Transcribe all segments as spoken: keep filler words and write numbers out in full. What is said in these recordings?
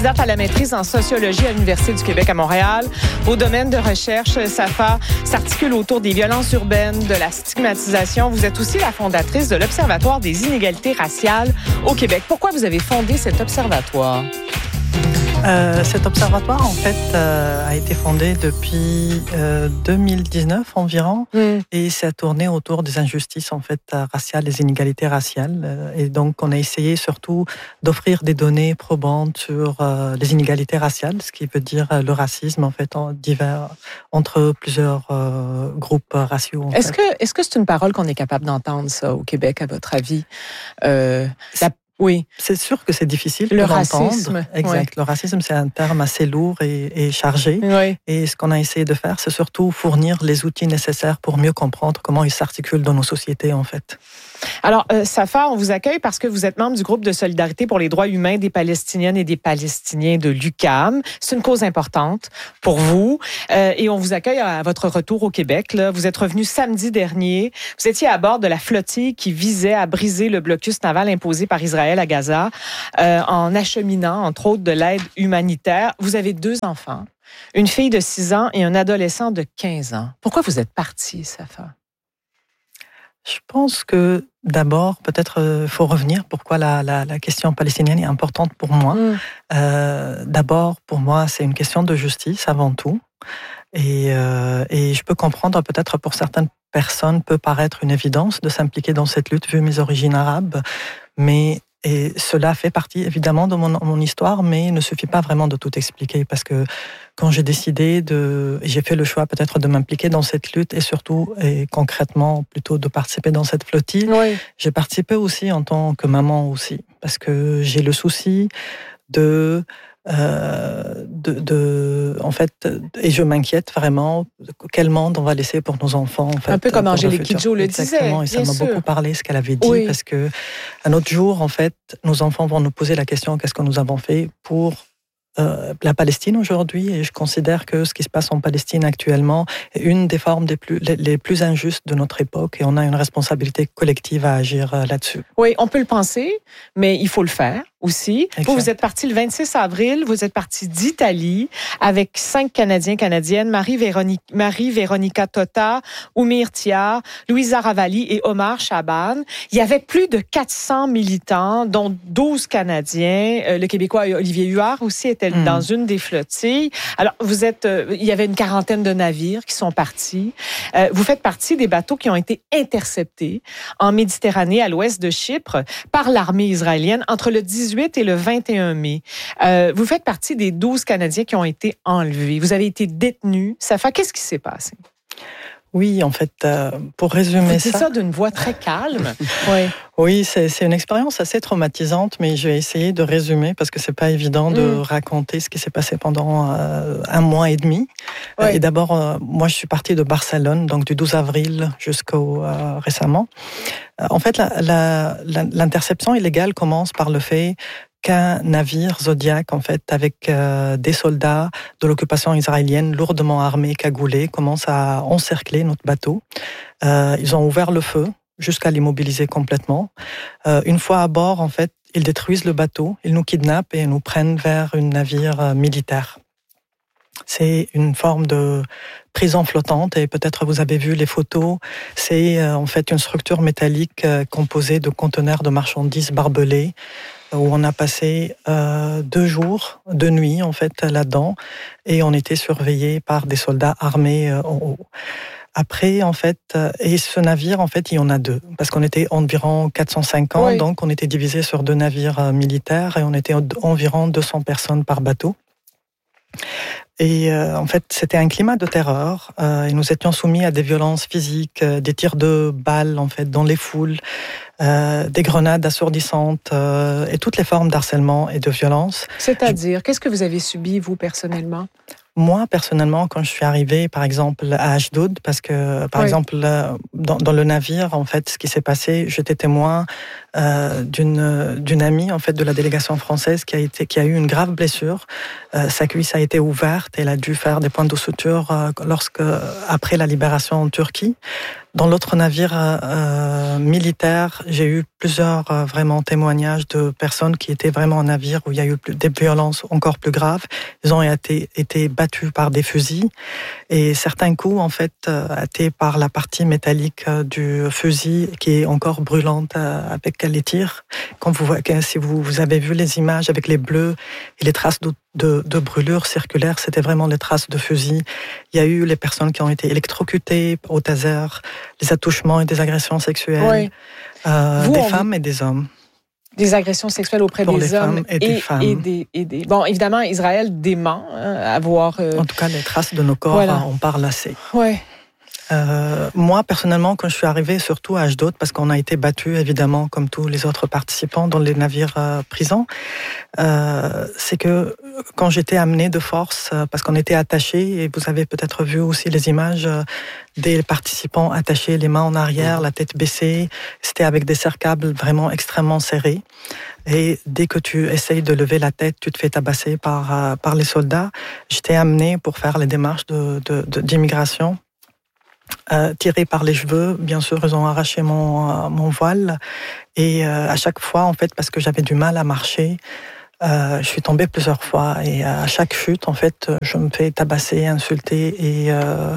candidate à la maîtrise en sociologie à l'Université du Québec à Montréal. Vos domaines de recherche, Safa, s'articulent autour des violences urbaines, de la stigmatisation. Vous êtes aussi la fondatrice de l'Observatoire des inégalités raciales au Québec. Pourquoi vous avez fondé cet observatoire? Euh, cet observatoire, en fait, euh, a été fondé depuis euh, deux mille dix-neuf environ, mm. et ça tourné autour des injustices en fait raciales, des inégalités raciales. Et donc, on a essayé surtout d'offrir des données probantes sur euh, les inégalités raciales, ce qui veut dire euh, le racisme en fait en divers entre plusieurs euh, groupes raciaux. En est-ce fait. que est-ce que c'est une parole qu'on est capable d'entendre ça au Québec, à votre avis? Euh, la Oui. C'est sûr que c'est difficile le de l'entendre. Racisme, exact. Oui. Le racisme, c'est un terme assez lourd et, et chargé. Oui. Et ce qu'on a essayé de faire, c'est surtout fournir les outils nécessaires pour mieux comprendre comment ils s'articulent dans nos sociétés, en fait. Alors, euh, Safa, on vous accueille parce que vous êtes membre du groupe de solidarité pour les droits humains des Palestiniennes et des Palestiniens de l'U Q A M. C'est une cause importante pour vous. Euh, et on vous accueille à votre retour au Québec. Là. Vous êtes revenu samedi dernier. Vous étiez à bord de la flottille qui visait à briser le blocus naval imposé par Israël à Gaza euh, en acheminant, entre autres, de l'aide humanitaire. Vous avez deux enfants, une fille de six ans et un adolescent de quinze ans. Pourquoi vous êtes parti, Safa? Je pense que d'abord, peut-être, il euh, faut revenir pourquoi la, la, la question palestinienne est importante pour moi. Mm. Euh, d'abord, pour moi, c'est une question de justice avant tout. Et, euh, et je peux comprendre, peut-être pour certaines personnes, peut paraître une évidence de s'impliquer dans cette lutte vu mes origines arabes, mais et cela fait partie évidemment de mon, mon histoire, mais ne suffit pas vraiment de tout expliquer parce que quand j'ai décidé de, j'ai fait le choix peut-être de m'impliquer dans cette lutte et surtout et concrètement plutôt de participer dans cette flottille, oui. J'ai participé aussi en tant que maman aussi parce que j'ai le souci de Euh, de, de, en fait, et je m'inquiète vraiment quel monde on va laisser pour nos enfants. En fait, un peu comme Angélique Kidjo le disait. Exactement, et ça m'a sûr. beaucoup parlé ce qu'elle avait dit, oui. Parce que un autre jour, en fait, nos enfants vont nous poser la question qu'est-ce que nous avons fait pour Euh, la Palestine aujourd'hui, et je considère que ce qui se passe en Palestine actuellement est une des formes des plus, les, les plus injustes de notre époque et on a une responsabilité collective à agir euh, là-dessus. Oui, on peut le penser, mais il faut le faire aussi. Exact. Vous, vous êtes parti le vingt-six avril, vous êtes parti d'Italie avec cinq Canadiens, Canadiennes, Marie-Véronica, Marie-Véronica Tota, Oumir Tiar, Louisa Ravalli et Omar Chaban. Il y avait plus de quatre cents militants, dont douze Canadiens. Euh, le Québécois Olivier Huard aussi était Mmh. dans une des flottilles. Alors, vous êtes, euh, il y avait une quarantaine de navires qui sont partis. Euh, vous faites partie des bateaux qui ont été interceptés en Méditerranée, à l'ouest de Chypre, par l'armée israélienne entre le dix-huit et le vingt et un mai. Euh, vous faites partie des douze Canadiens qui ont été enlevés. Vous avez été détenus. Safa, qu'est-ce qui s'est passé? Oui, en fait, euh, pour résumer ça... C'est ça d'une voix très calme. Oui, oui c'est, c'est une expérience assez traumatisante, mais je vais essayer de résumer parce que c'est pas évident de mm. raconter ce qui s'est passé pendant euh, un mois et demi. Oui. Et d'abord, euh, moi, je suis partie de Barcelone, donc du douze avril jusqu'au euh, récemment. Euh, en fait, la, la, la, l'interception illégale commence par le fait qu'un navire Zodiac, en fait, avec euh, des soldats de l'occupation israélienne lourdement armés, cagoulés, commence à encercler notre bateau. Euh, ils ont ouvert le feu jusqu'à l'immobiliser complètement. Euh, une fois à bord, en fait, ils détruisent le bateau, ils nous kidnappent et nous prennent vers un navire euh, militaire. C'est une forme de prison flottante et peut-être vous avez vu les photos. C'est euh, en fait une structure métallique euh, composée de conteneurs de marchandises barbelés où on a passé euh, deux jours, deux nuits en fait là-dedans et on était surveillés par des soldats armés euh, en haut. Après, en fait, et ce navire, en fait, il y en a deux, parce qu'on était environ quatre cent cinquante, oui. Donc on était divisé sur deux navires militaires et on était environ deux cents personnes par bateau. Et euh, en fait, c'était un climat de terreur euh, et nous étions soumis à des violences physiques, euh, des tirs de balles en fait dans les foules, euh, des grenades assourdissantes euh, et toutes les formes d'harcèlement et de violence. C'est-à-dire, Je... qu'est-ce que vous avez subi vous personnellement? Moi, personnellement, quand je suis arrivée, par exemple, à Ashdod, parce que, par oui. exemple, dans, dans le navire, en fait, ce qui s'est passé, j'étais témoin euh, d'une d'une amie, en fait, de la délégation française qui a été qui a eu une grave blessure. Euh, sa cuisse a été ouverte, elle a dû faire des points de suture euh, lorsque après la libération en Turquie. Dans l'autre navire euh, militaire, j'ai eu plusieurs euh, vraiment témoignages de personnes qui étaient vraiment en navire où il y a eu des violences encore plus graves. Ils ont été, été battus par des fusils et certains coups, en fait, euh, étaient par la partie métallique euh, du fusil qui est encore brûlante euh, avec les tirs. Quand vous, si vous, vous avez vu les images avec les bleus et les traces de De, de brûlures circulaires, c'était vraiment les traces de fusils. Il y a eu les personnes qui ont été électrocutées au taser, les attouchements et des agressions sexuelles, oui. euh, Vous, des femmes et des hommes. Des agressions sexuelles auprès Pour des les hommes femmes et, et des femmes. Et des, et des... Bon, évidemment, Israël dément hein, avoir... Euh... En tout cas, les traces de nos corps, voilà. On parle assez. Oui. Euh, moi, personnellement, quand je suis arrivée, surtout à Ashdod, parce qu'on a été battus, évidemment, comme tous les autres participants dans les navires euh, prisons, euh, c'est que quand j'étais amenée de force, euh, parce qu'on était attachés, et vous avez peut-être vu aussi les images euh, des participants attachés, les mains en arrière, la tête baissée, c'était avec des cercles vraiment extrêmement serrés. Et dès que tu essayes de lever la tête, tu te fais tabasser par, euh, par les soldats. J'étais amenée pour faire les démarches de, de, de, d'immigration. Euh, tiré par les cheveux, bien sûr, ils ont arraché mon, euh, mon voile. Et euh, à chaque fois, en fait, parce que j'avais du mal à marcher, euh, je suis tombée plusieurs fois. Et à chaque chute, en fait, je me fais tabasser, insulter et, euh,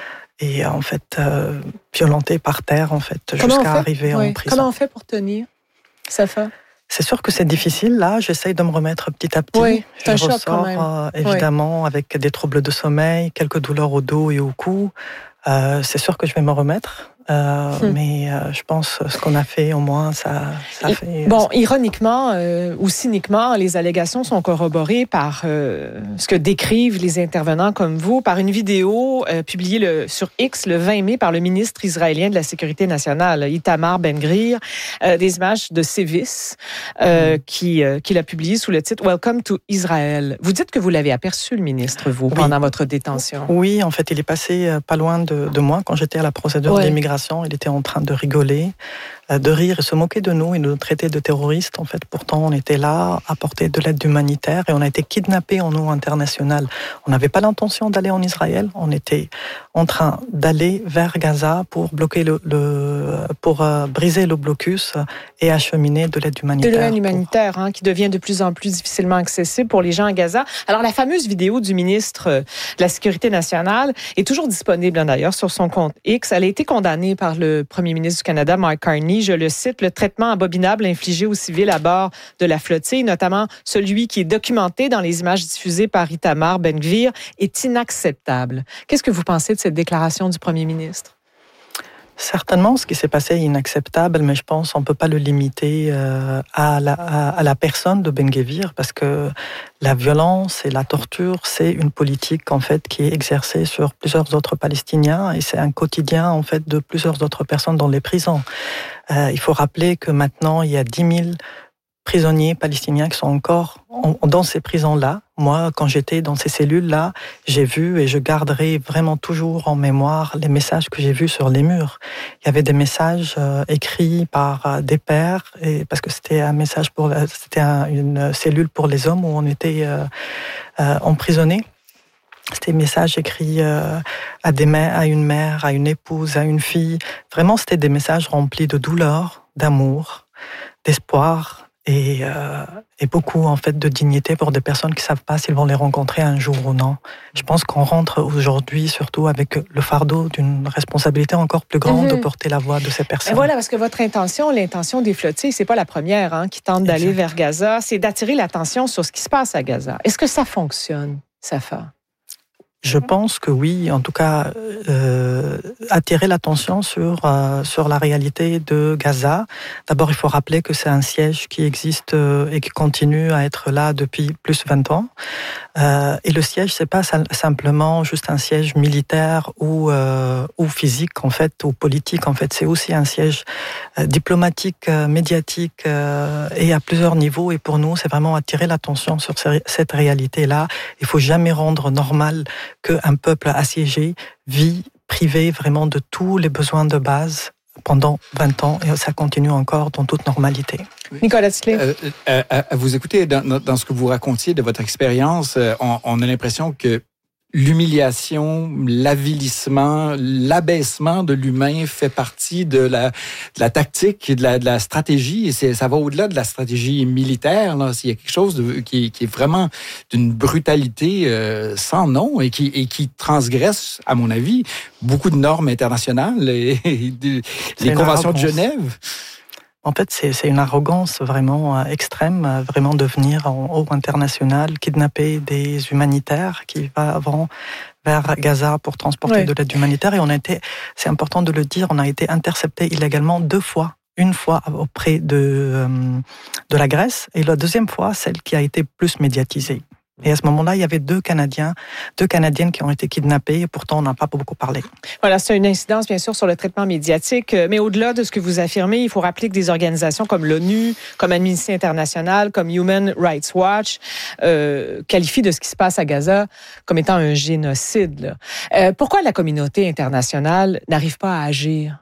et en fait, euh, violenter par terre, en fait, Comment jusqu'à arriver oui. en prison. Comment on fait pour tenir, Safa? C'est sûr que c'est difficile. Là, j'essaye de me remettre petit à petit. Oui, c'est un je choc ressors, quand même. Euh, évidemment, oui. Avec des troubles de sommeil, quelques douleurs au dos et au cou. Euh, c'est sûr que je vais me remettre, euh, hum. mais euh, je pense que ce qu'on a fait, au moins, ça, ça a fait... Bon, ironiquement euh, ou cyniquement, les allégations sont corroborées par euh, ce que décrivent les intervenants comme vous, par une vidéo euh, publiée le, sur X le vingt mai par le ministre israélien de la Sécurité nationale, Itamar Ben-Gvir, euh, des images de sévices euh, hum. qui, euh, qu'il a publiées sous le titre « Welcome to Israel ». Vous dites que vous l'avez aperçu, le ministre, vous, oui. pendant votre détention. Oui, en fait, il est passé pas loin de De, de moi quand j'étais à la procédure ouais. d'immigration. Il était en train de rigoler, de rire et se moquer de nous et de nous traiter de terroristes. En fait, pourtant, on était là, apporter de l'aide humanitaire et on a été kidnappés en eau internationale. On n'avait pas l'intention d'aller en Israël. On était en train d'aller vers Gaza pour bloquer le, le pour euh, briser le blocus et acheminer de l'aide humanitaire. De l'aide humanitaire, pour... hein, qui devient de plus en plus difficilement accessible pour les gens à Gaza. Alors, la fameuse vidéo du ministre de la Sécurité nationale est toujours disponible, hein, d'ailleurs, sur son compte X. Elle a été condamnée par le premier ministre du Canada, Mark Carney. Je le cite, le traitement abominable infligé aux civils à bord de la flottille, notamment celui qui est documenté dans les images diffusées par Itamar Ben-Gvir, est inacceptable. Qu'est-ce que vous pensez de cette déclaration du premier ministre? Certainement, ce qui s'est passé est inacceptable, mais je pense qu'on ne peut pas le limiter euh, à, la, à, à la personne de Ben-Gvir, parce que la violence et la torture, c'est une politique en fait qui est exercée sur plusieurs autres Palestiniens et c'est un quotidien en fait de plusieurs autres personnes dans les prisons. Euh, il faut rappeler que maintenant, il y a dix mille prisonniers palestiniens qui sont encore dans ces prisons-là. Moi, quand j'étais dans ces cellules-là, j'ai vu et je garderai vraiment toujours en mémoire les messages que j'ai vus sur les murs. Il y avait des messages euh, écrits par euh, des pères, et, parce que c'était un message pour, c'était un, une cellule pour les hommes où on était euh, euh, emprisonnés. C'était des messages écrits euh, à, des mères, à une mère, à une épouse, à une fille. Vraiment, c'était des messages remplis de douleur, d'amour, d'espoir. Et, euh, et beaucoup en fait de dignité pour des personnes qui ne savent pas s'ils vont les rencontrer un jour ou non. Je pense qu'on rentre aujourd'hui surtout avec le fardeau d'une responsabilité encore plus grande mm-hmm. de porter la voix de ces personnes. Et voilà, parce que votre intention, l'intention des flottilles, c'est pas la première hein, qui tente d'aller exact. Vers Gaza, c'est d'attirer l'attention sur ce qui se passe à Gaza. Est-ce que ça fonctionne, Safa? Je pense que oui, en tout cas, euh, attirer l'attention sur euh, sur la réalité de Gaza. D'abord, il faut rappeler que c'est un siège qui existe euh, et qui continue à être là depuis plus de vingt ans. Euh, et le siège, c'est pas simplement juste un siège militaire ou euh, ou physique en fait, ou politique en fait. C'est aussi un siège euh, diplomatique, euh, médiatique euh, et à plusieurs niveaux. Et pour nous, c'est vraiment attirer l'attention sur cette réalité-là. Il faut jamais rendre normal qu'un peuple assiégé vit privé vraiment de tous les besoins de base pendant vingt ans, et ça continue encore dans toute normalité. Oui. Nicolas Tisley. Euh, euh, à vous écouter dans, dans ce que vous racontiez de votre expérience, on, on a l'impression que l'humiliation, l'avilissement, l'abaissement de l'humain fait partie de la, de la tactique et de la, de la stratégie. Et c'est, ça va au-delà de la stratégie militaire. Là. Il y a quelque chose de, qui, qui est vraiment d'une brutalité euh, sans nom et qui, et qui transgresse, à mon avis, beaucoup de normes internationales et, et de, les conventions de Genève. En fait, c'est, c'est une arrogance vraiment extrême, vraiment de venir en haut international, kidnapper des humanitaires qui vont vers Gaza pour transporter oui. de l'aide humanitaire. Et on a été, c'est important de le dire, on a été intercepté illégalement deux fois. Une fois auprès de, de la Grèce et la deuxième fois, celle qui a été plus médiatisée. Et à ce moment-là, il y avait deux Canadiens, deux Canadiennes qui ont été kidnappées, et pourtant on n'a pas beaucoup parlé. Voilà, c'est une incidence, bien sûr, sur le traitement médiatique. Mais au-delà de ce que vous affirmez, il faut rappeler que des organisations comme l'ONU, comme Amnesty International, comme Human Rights Watch, euh, qualifient de ce qui se passe à Gaza comme étant un génocide. Euh, pourquoi la communauté internationale n'arrive pas à agir?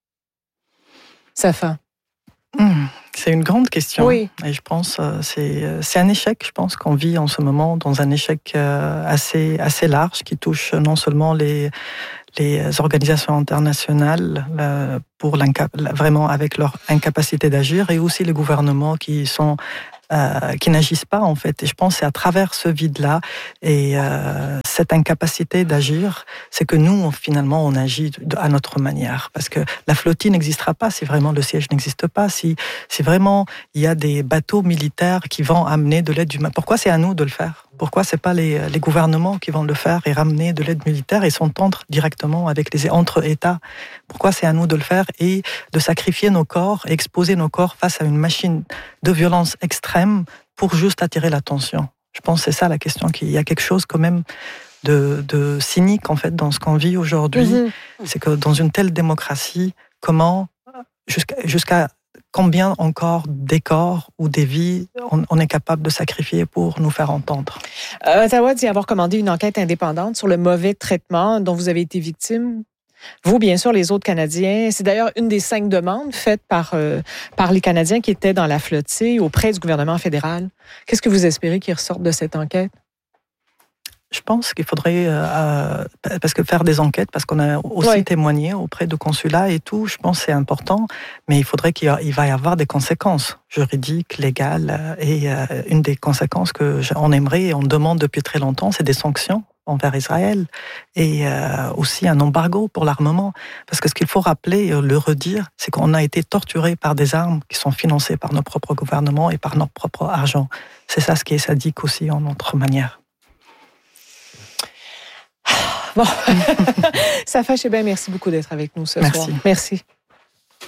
Safa? Mmh. C'est une grande question. Oui. Et je pense euh, c'est c'est un échec. Je pense qu'on vit en ce moment dans un échec euh, assez assez large qui touche non seulement les les organisations internationales euh, pour vraiment avec leur incapacité d'agir et aussi les gouvernements qui sont Euh, qui n'agissent pas en fait. Et je pense que c'est à travers ce vide-là et euh, cette incapacité d'agir, c'est que nous, on, finalement, on agit à notre manière. Parce que la flottille n'existera pas si vraiment le siège n'existe pas, si, si vraiment il y a des bateaux militaires qui vont amener de l'aide humaine. Pourquoi c'est à nous de le faire ? Pourquoi c'est pas les, les gouvernements qui vont le faire et ramener de l'aide militaire et s'entendre directement avec les entre États? Pourquoi c'est à nous de le faire et de sacrifier nos corps, et exposer nos corps face à une machine de violence extrême pour juste attirer l'attention? Je pense que c'est ça la question. Qu'il y a quelque chose quand même de, de cynique en fait dans ce qu'on vit aujourd'hui. Mm-hmm. C'est que dans une telle démocratie, comment jusqu'à, jusqu'à combien encore des corps ou des vies on, on est capable de sacrifier pour nous faire entendre? Euh, Ottawa dit avoir commandé une enquête indépendante sur le mauvais traitement dont vous avez été victime. Vous, bien sûr, les autres Canadiens. C'est d'ailleurs une des cinq demandes faites par, euh, par les Canadiens qui étaient dans la flottille auprès du gouvernement fédéral. Qu'est-ce que vous espérez qu'il ressorte de cette enquête? Je pense qu'il faudrait, euh, parce que faire des enquêtes, parce qu'on a aussi oui. témoigné auprès de consulats et tout, je pense que c'est important, mais il faudrait qu'il y, a, il va y avoir des conséquences juridiques, légales, et euh, une des conséquences qu'on aimerait et on demande depuis très longtemps, c'est des sanctions envers Israël et euh, aussi un embargo pour l'armement. Parce que ce qu'il faut rappeler et le redire, c'est qu'on a été torturés par des armes qui sont financées par nos propres gouvernements et par notre propre argent. C'est ça ce qui est sadique aussi en notre manière. Bon, Safa Chebin, merci beaucoup d'être avec nous ce merci. soir. Merci.